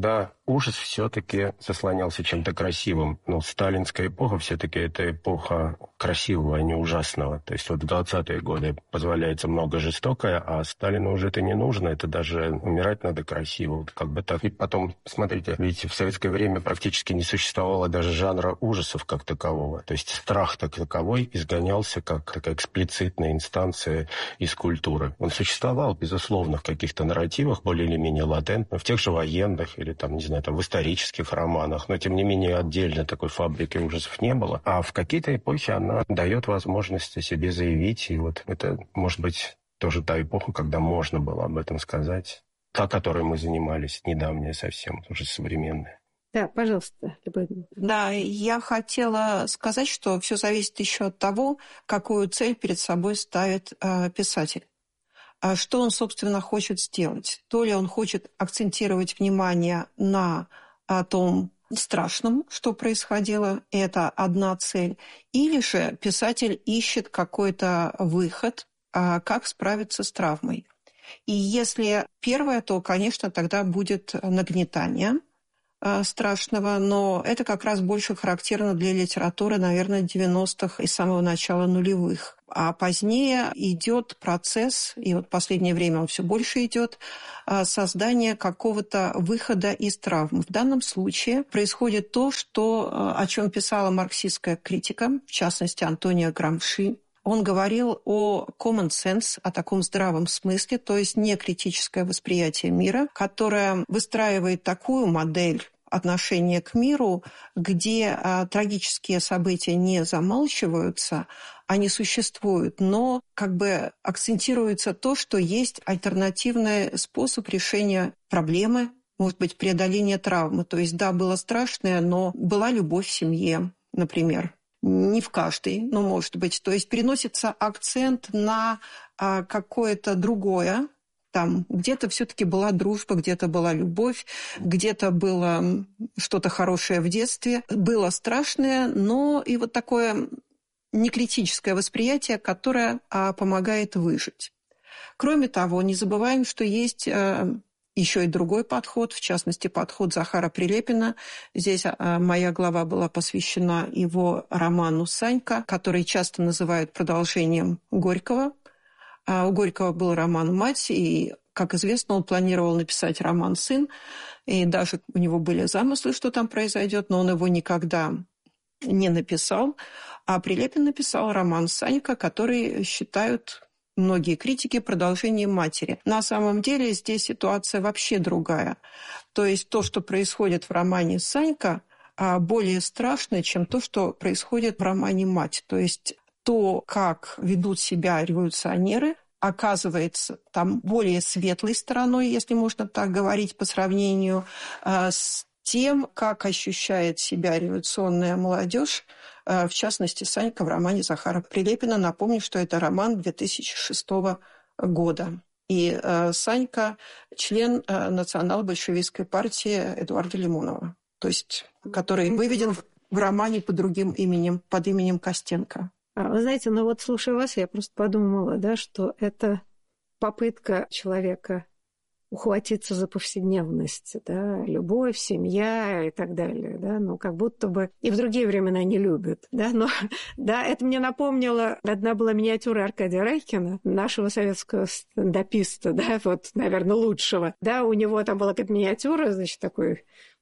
ужас все-таки заслонялся чем-то красивым. Но сталинская эпоха все-таки это эпоха красивого, а не ужасного. То есть вот в двадцатые годы позволяется много жестокое, а Сталину уже это не нужно, это даже умирать надо красиво. Вот как бы так. И потом, смотрите, видите, в советское время практически не существовало даже жанра ужасов как такового. То есть страх как таковой изгонялся как такая эксплицитная инстанция из культуры. Он существовал, безусловно, в каких-то нарративах, более или менее латентно, в тех же военных или там, не знаю, там в исторических романах, но тем не менее отдельно такой фабрики ужасов не было. А в какие-то эпохи она дает возможность о себе заявить, и вот это, может быть, тоже та эпоха, когда можно было об этом сказать, та, которой мы занимались, недавняя совсем, уже современная. Да, пожалуйста, Любовь. Да, я хотела сказать, что все зависит еще от того, какую цель перед собой ставит э, писатель. А что он, собственно, хочет сделать? То ли он хочет акцентировать внимание на о том страшном, что происходило, это одна цель, или же писатель ищет какой-то выход, э, как справиться с травмой. И если первое, то, конечно, тогда будет нагнетание страшного, но это как раз больше характерно для литературы, наверное, девяностых и самого начала нулевых. А позднее идет процесс, и вот в последнее время он все больше идет, создания какого-то выхода из травм. В данном случае происходит то, что, о чем писала марксистская критика, в частности, Антонио Грамши. Он говорил о common sense, о таком здравом смысле, то есть не критическое восприятие мира, которое выстраивает такую модель отношения к миру, где а, трагические события не замалчиваются, они существуют, но как бы акцентируется то, что есть альтернативный способ решения проблемы, может быть, преодоления травмы. То есть, да, было страшное, но была любовь в семье, например. Не в каждой, но может быть. То есть переносится акцент на а, какое-то другое. Там где-то все-таки была дружба, где-то была любовь, где-то было что-то хорошее в детстве. Было страшное, но и вот такое некритическое восприятие, которое а, помогает выжить. Кроме того, не забываем, что есть а, еще и другой подход, в частности, подход Захара Прилепина. Здесь а, моя глава была посвящена его роману «Санька», который часто называют продолжением Горького. А у Горького был роман «Мать», и, как известно, он планировал написать роман «Сын», и даже у него были замыслы, что там произойдет, но он его никогда не написал. А Прилепин написал роман «Санька», который считают многие критики продолжением «Матери». На самом деле здесь ситуация вообще другая. То есть то, что происходит в романе «Санька», более страшно, чем то, что происходит в романе «Мать». То есть то, как ведут себя революционеры, оказывается там более светлой стороной, если можно так говорить, по сравнению э, с тем, как ощущает себя революционная молодежь, э, в частности, Санька в романе Захара Прилепина. Напомню, что это роман две тысячи шестого года. И э, Санька – член э, национал-большевистской партии Эдуарда Лимонова, то есть, который выведен в, в романе под другим именем, под именем Костенко. Вы знаете, ну вот слушая вас, я просто подумала, да, что это попытка человека ухватиться за повседневность, да, любовь, семья и так далее, да, ну, как будто бы и в другие времена не любят, да, но, да, это мне напомнило, одна была миниатюра Аркадия Райкина, нашего советского стендаписта, да, вот, наверное, лучшего, да, у него там была какая-то миниатюра, значит, такой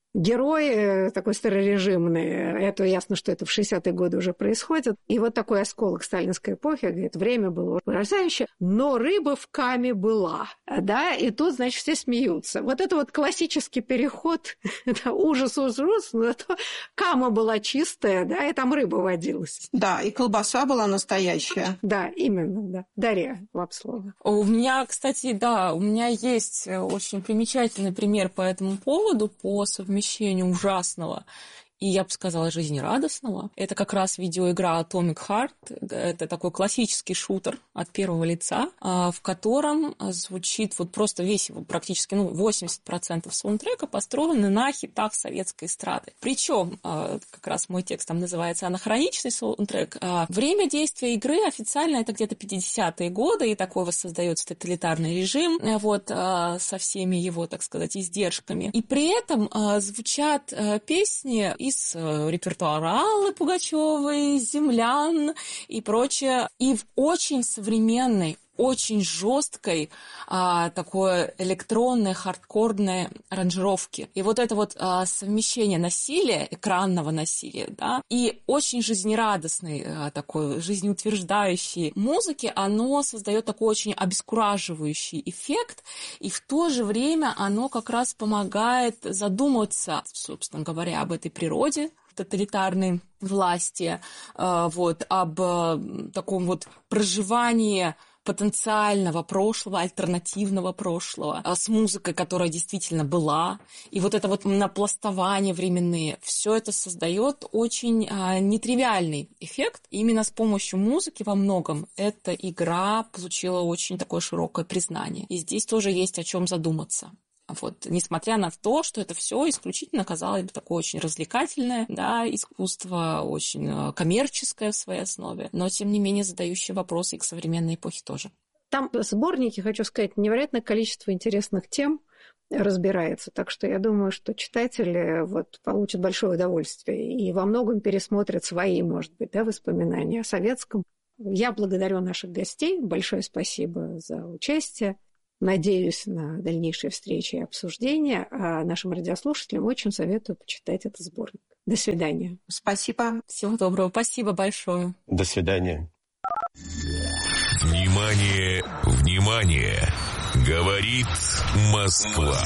герой такой старорежимный, это ясно, что это в шестидесятые годы уже происходит. И вот такой осколок сталинской эпохи, говорит, время было ужасающее, но рыба в каме была, да, и тут, значит, все смеются. Вот это вот классический переход, это ужас, ужас, ужас, но зато кама была чистая, да, и там рыба водилась. Да, и колбаса была настоящая. Да, именно, да. Дарья, вам слово. У меня, кстати, да, у меня есть очень примечательный пример по этому поводу, по совмещению ужасного и, я бы сказала, жизнерадостного. Это как раз видеоигра Atomic Heart. Это такой классический шутер от первого лица, в котором звучит вот просто весь его практически, ну, восемьдесят процентов саундтрека построены на хитах советской эстрады. Причем, как раз мой текст там называется «Анахроничный саундтрек». Время действия игры официально это где-то пятидесятые годы, и такой воссоздается тоталитарный режим, вот, со всеми его, так сказать, издержками. И при этом звучат песни из репертуара Аллы Пугачевой, «Землян» и прочее, и в очень современной, очень жесткой а, такой электронной, хардкорной аранжировки. И вот это вот а, совмещение насилия, экранного насилия, да, и очень жизнерадостной, а, такой жизнеутверждающей музыки, оно создает такой очень обескураживающий эффект, и в то же время оно как раз помогает задуматься, собственно говоря, об этой природе тоталитарной власти, а, вот, об а, таком вот проживании потенциального прошлого, альтернативного прошлого, с музыкой, которая действительно была. И вот это вот напластование временные, все это создает очень а, нетривиальный эффект. И именно с помощью музыки во многом эта игра получила очень такое широкое признание. И здесь тоже есть о чем задуматься. Вот, несмотря на то, что это все исключительно, казалось бы, такое очень развлекательное, да, искусство, очень коммерческое в своей основе, но, тем не менее, задающее вопросы и к современной эпохе тоже. Там в сборнике, хочу сказать, невероятное количество интересных тем разбирается, так что я думаю, что читатели вот получат большое удовольствие и во многом пересмотрят свои, может быть, да, воспоминания о советском. Я благодарю наших гостей, большое спасибо за участие. Надеюсь на дальнейшие встречи и обсуждения, а нашим радиослушателям очень советую почитать этот сборник. До свидания. Спасибо. Всего доброго. Спасибо большое. До свидания. Внимание, внимание! Говорит Москва.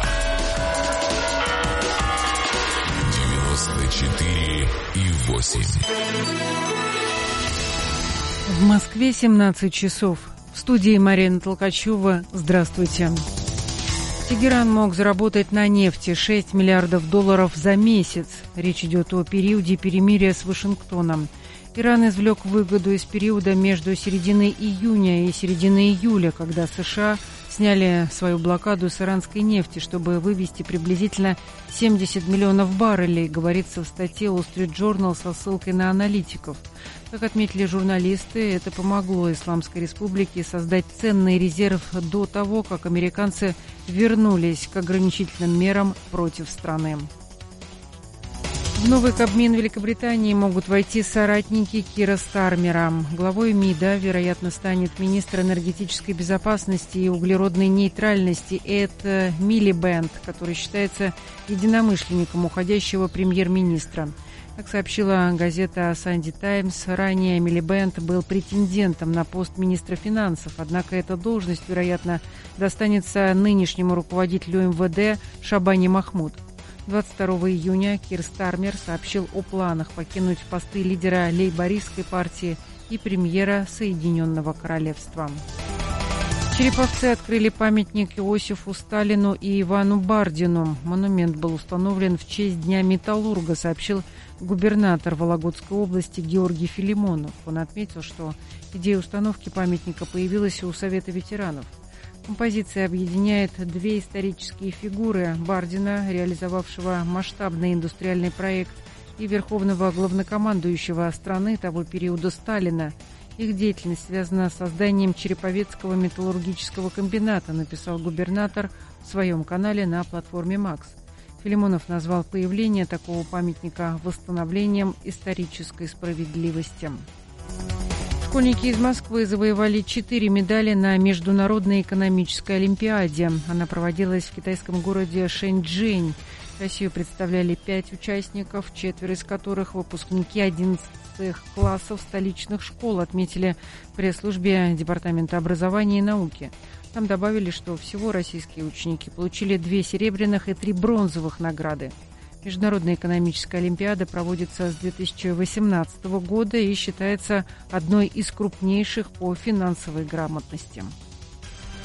девяносто четыре и восемь. В Москве семнадцать часов. В студии Марина Толкачева. Здравствуйте. Тегеран мог заработать на нефти шесть миллиардов долларов за месяц. Речь идет о периоде перемирия с Вашингтоном. Иран извлек выгоду из периода между серединой июня и серединой июля, когда США сняли свою блокаду с иранской нефти, чтобы вывести приблизительно семьдесят миллионов баррелей, говорится в статье Wall Street Journal со ссылкой на аналитиков. Как отметили журналисты, это помогло Исламской Республике создать ценный резерв до того, как американцы вернулись к ограничительным мерам против страны. В новый Кабмин Великобритании могут войти соратники Кира Стармера. Главой МИДа, вероятно, станет министр энергетической безопасности и углеродной нейтральности Эд Милибэнд, который считается единомышленником уходящего премьер-министра. Как сообщила газета «Санди Таймс», ранее Милибэнд был претендентом на пост министра финансов, однако эта должность, вероятно, достанется нынешнему руководителю эм вэ дэ Шабане Махмуд. двадцать второго июня Кир Стармер сообщил о планах покинуть посты лидера лейбористской партии и премьера Соединенного Королевства. Череповцы открыли памятник Иосифу Сталину и Ивану Бардину. Монумент был установлен в честь Дня металлурга, сообщил губернатор Вологодской области Георгий Филимонов. Он отметил, что идея установки памятника появилась у Совета ветеранов. Композиция объединяет две исторические фигуры: Бардина, реализовавшего масштабный индустриальный проект, и верховного главнокомандующего страны того периода Сталина. Их деятельность связана с созданием Череповецкого металлургического комбината, написал губернатор в своем канале на платформе «Макс». Филимонов назвал появление такого памятника восстановлением исторической справедливости. Школьники из Москвы завоевали четыре медали на Международной экономической олимпиаде. Она проводилась в китайском городе Шэньчжэнь. Россию представляли пять участников, четверо из которых выпускники одиннадцатых классов столичных школ, отметили в пресс-службе Департамента образования и науки. Там добавили, что всего российские ученики получили две серебряных и три бронзовых награды. Международная экономическая олимпиада проводится с две тысячи восемнадцатого года и считается одной из крупнейших по финансовой грамотности.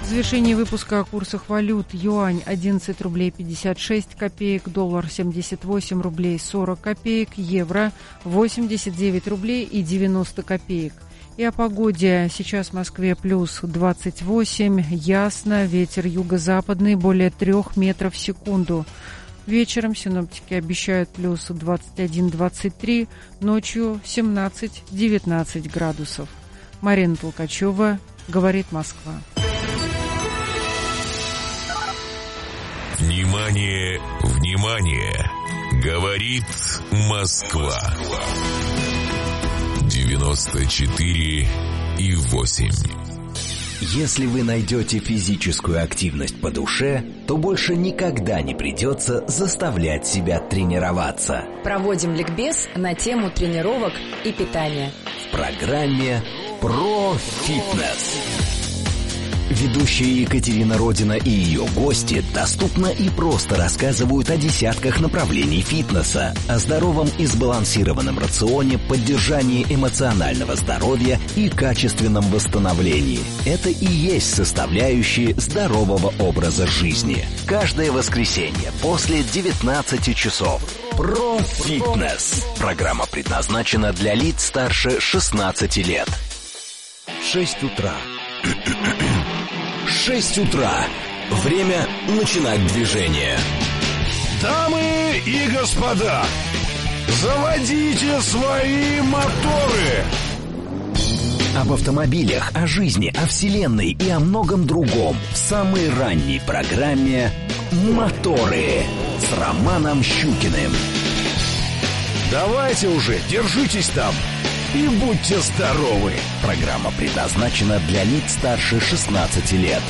В завершении выпуска о курсах валют. Юань одиннадцать рублей пятьдесят шесть копеек, доллар семьдесят восемь рублей сорок копеек, евро восемьдесят девять рублей и девяносто копеек. И о погоде. Сейчас в Москве плюс двадцать восемь, ясно, ветер юго-западный более трех метров в секунду. Вечером синоптики обещают плюс двадцать один - двадцать три, ночью семнадцать - девятнадцать градусов. Марина Толкачева, говорит Москва. Внимание, внимание! Говорит Москва. девяносто четыре и восемь. Если вы найдете физическую активность по душе, то больше никогда не придется заставлять себя тренироваться. Проводим ликбез на тему тренировок и питания. В программе «Про фитнес». Ведущие Екатерина Родина и ее гости доступно и просто рассказывают о десятках направлений фитнеса, о здоровом и сбалансированном рационе, поддержании эмоционального здоровья и качественном восстановлении. Это и есть составляющие здорового образа жизни. Каждое воскресенье после девятнадцати часов. Про фитнес. Программа предназначена для лиц старше шестнадцати лет. шесть утра. шесть утра. Время начинать движение. Дамы и господа, заводите свои моторы. Об автомобилях, о жизни, о вселенной и о многом другом в самой ранней программе «Моторы» с Романом Щукиным. Давайте уже, держитесь там и будьте здоровы. Программа предназначена для лиц старше шестнадцати лет.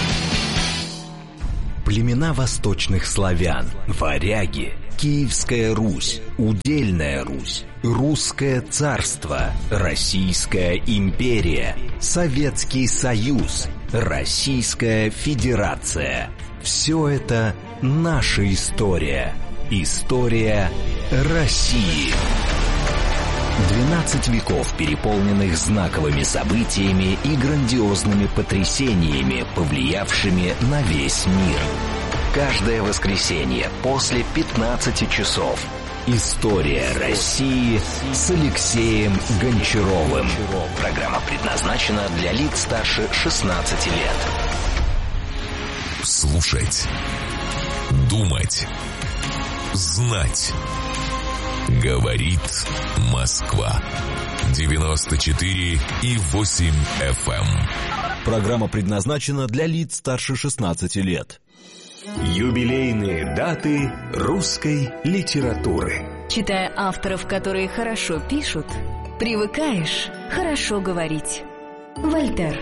Племена восточных славян, варяги, Киевская Русь, Удельная Русь, Русское царство, Российская империя, Советский Союз, Российская Федерация. Все это наша история. История России. двенадцать веков, переполненных знаковыми событиями и грандиозными потрясениями, повлиявшими на весь мир. Каждое воскресенье после пятнадцати часов. История России с Алексеем Гончаровым. Программа предназначена для лиц старше шестнадцати лет. Слушать, думать, знать. Говорит Москва. девяносто четыре и восемь эф эм. Программа предназначена для лиц старше шестнадцати лет. Юбилейные даты русской литературы. Читая авторов, которые хорошо пишут, привыкаешь хорошо говорить. Вольтер.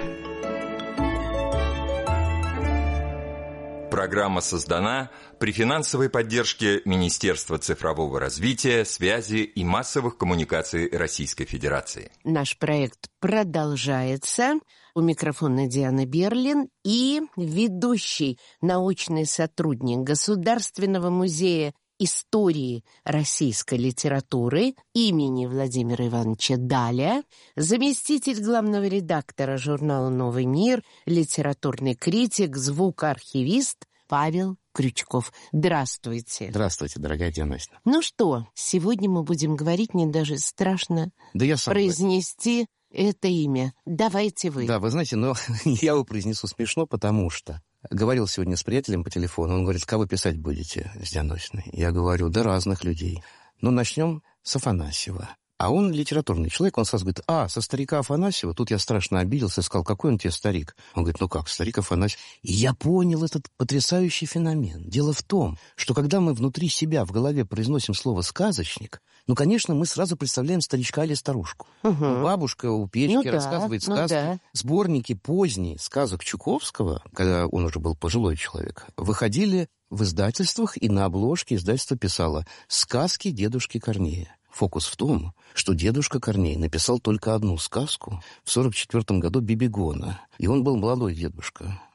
Программа создана при финансовой поддержке Министерства цифрового развития, связи и массовых коммуникаций Российской Федерации. Наш проект продолжается. У микрофона Диана Берлин и ведущий научный сотрудник Государственного музея истории российской литературы имени Владимира Ивановича Даля, заместитель главного редактора журнала «Новый мир», литературный критик, звукоархивист Павел Крючков. Здравствуйте. Здравствуйте, дорогая Диана. Ну что, сегодня мы будем говорить, мне даже страшно да я сам произнести это имя. Давайте вы. Да, вы знаете, но я его произнесу смешно, потому что говорил сегодня с приятелем по телефону, он говорит, кого писать будете с Дианочной? Я говорю, да разных людей. Но начнем с Афанасьева. А он литературный человек, он сразу говорит, а, со старика Афанасьева, тут я страшно обиделся, сказал, какой он тебе старик? Он говорит, ну как, старик Афанасьев. И я понял этот потрясающий феномен. Дело в том, что когда мы внутри себя, в голове произносим слово «сказочник», ну, конечно, мы сразу представляем старичка или старушку. Угу. Бабушка у печки ну, рассказывает да, сказки. Ну, да. Сборники поздние сказок Чуковского, когда он уже был пожилой человек, выходили в издательствах, и на обложке издательство писало «Сказки дедушки Корнея». Фокус в том, что дедушка Корней написал только одну сказку в сорок четвёртом году «Бибигона». И он был молодой дедушка.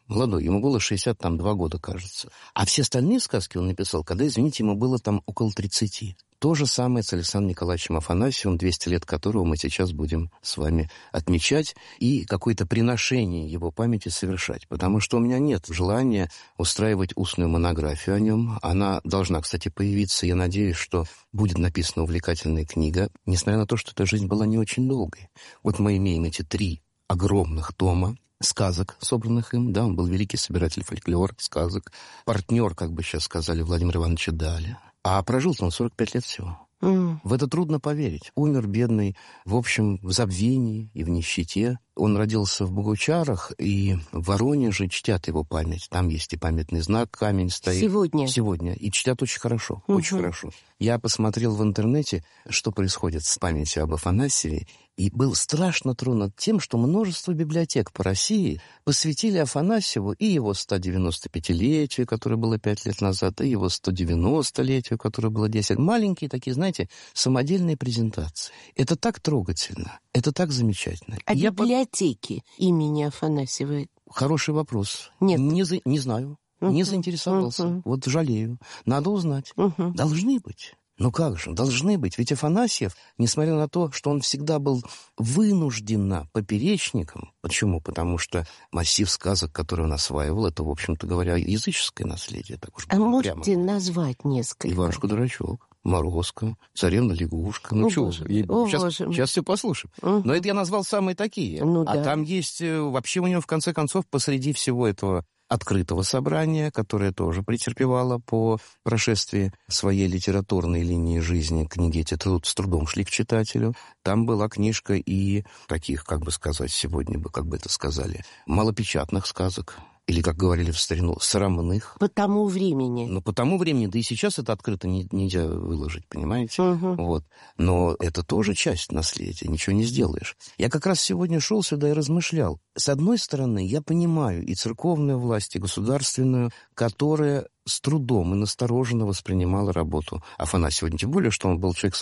молодой, ему было шестьдесят два года, кажется. А все остальные сказки он написал, когда, извините, ему было там около тридцати. То же самое с Александром Николаевичем Афанасьевым, двести лет которого мы сейчас будем с вами отмечать и какое-то приношение его памяти совершать. Потому что у меня нет желания устраивать устную монографию о нем. Она должна, кстати, появиться. Я надеюсь, что будет написана увлекательная книга, несмотря на то, что эта жизнь была не очень долгой. Вот мы имеем эти три огромных тома сказок, собранных им. Да, он был великий собиратель фольклора, сказок. Партнер, как бы сейчас сказали, Владимира Ивановича Даля. А прожил-то он сорок пять лет всего. Mm. В это трудно поверить. Умер бедный, в общем, в забвении и в нищете. Он родился в Богучарах, и в Воронеже чтят его память. Там есть и памятный знак, камень стоит. Сегодня? Сегодня. И чтят очень хорошо, uh-huh. очень хорошо. Я посмотрел в интернете, что происходит с памятью об Афанасьеве, и был страшно тронут тем, что множество библиотек по России посвятили Афанасьеву и его сто девяносто пятилетию, которое было пять лет назад, и его сто девяностолетию, которое было десять. Маленькие такие, знаете, самодельные презентации. Это так трогательно, это так замечательно. А Я библиотеки по... имени Афанасьева? Хороший вопрос. Нет. Не, за... не знаю, uh-huh. не заинтересовался. Uh-huh. Вот жалею. Надо узнать. Uh-huh. Должны быть. Ну как же, должны быть. Ведь Афанасьев, несмотря на то, что он всегда был вынужденно поперечником. Почему? Потому что массив сказок, который он осваивал, это, в общем-то говоря, языческое наследие. Так уж а прямо. Можете назвать несколько? Ивашка-дурачок, Морозко, Царевна-лягушка. Ну, чего? Сейчас, сейчас все послушаем. Угу. Но это я назвал самые такие. Ну, а да. там есть... Вообще у него, в конце концов, посреди всего этого открытого собрания, которое тоже претерпевало по прошествии своей литературной линии жизни. Книги эти труд, с трудом шли к читателю. Там была книжка и таких, как бы сказать, сегодня бы, как бы это сказали, малопечатных сказок. Или, как говорили в старину, срамных. По тому времени. Ну, по тому времени, да и сейчас это открыто не, нельзя выложить, понимаете? Угу. Вот. Но это тоже часть наследия, ничего не сделаешь. Я как раз сегодня шел сюда и размышлял. С одной стороны, я понимаю и церковную власть, и государственную, которая с трудом и настороженно воспринимала работу Афанасьева. Тем более, что он был человек